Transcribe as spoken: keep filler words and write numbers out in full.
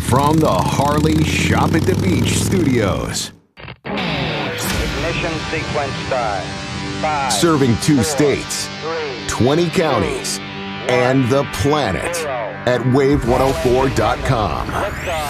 From the Harley Shop at the Beach studios. Ignition sequence start. Five, Serving two four, states, three, twenty counties, two, and the planet zero. at wave one oh four dot com. Liftoff.